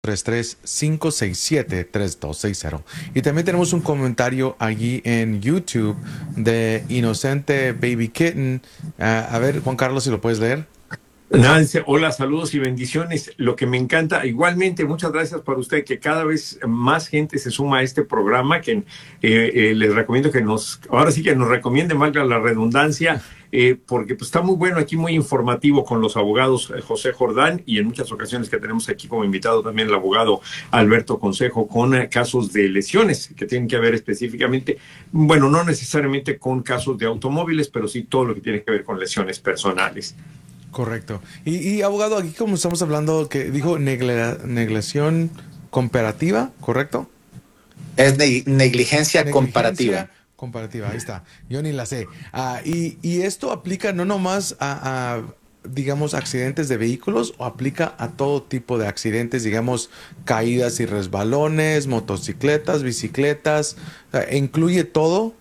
33-567-3260. Y también tenemos un comentario allí en YouTube de Inocente Baby Kitten. A ver, Juan Carlos, si lo puedes leer. Nada, dice, hola, saludos y bendiciones. Lo que me encanta, igualmente, muchas gracias para usted, que cada vez más gente se suma a este programa, que les recomiendo que ahora sí que nos recomiende, valga la redundancia, porque pues, está muy bueno aquí, muy informativo con los abogados José Jordán y en muchas ocasiones que tenemos aquí como invitado también el abogado Alberto Consejo con casos de lesiones que tienen que ver específicamente, bueno, no necesariamente con casos de automóviles, pero sí todo lo que tiene que ver con lesiones personales. Correcto. Y abogado, aquí como estamos hablando, que dijo neglación comparativa, ¿correcto? Es negligencia comparativa. Negligencia comparativa, ahí está. Yo ni la sé. Y esto aplica no nomás digamos, accidentes de vehículos o aplica a todo tipo de accidentes, digamos, caídas y resbalones, motocicletas, bicicletas, incluye todo.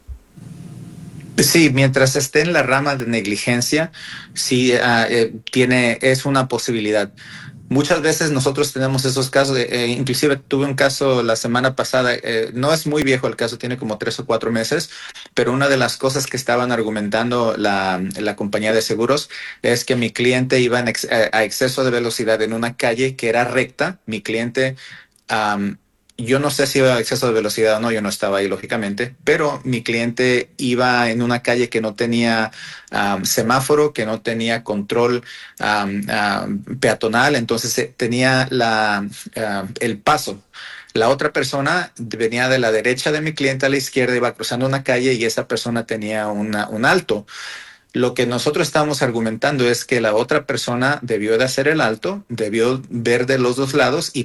Sí, mientras esté en la rama de negligencia, sí es una posibilidad. Muchas veces nosotros tenemos esos casos, inclusive tuve un caso la semana pasada, no es muy viejo el caso, tiene como 3 o 4 meses, pero una de las cosas que estaban argumentando la compañía de seguros es que mi cliente iba a exceso de velocidad en una calle que era recta. Mi cliente, um, yo no sé si iba a exceso de velocidad o no, yo no estaba ahí lógicamente, pero mi cliente iba en una calle que no tenía semáforo, que no tenía control peatonal, entonces tenía el paso. La otra persona venía de la derecha de mi cliente a la izquierda, iba cruzando una calle y esa persona tenía un alto. Lo que nosotros estamos argumentando es que la otra persona debió de hacer el alto, debió ver de los dos lados y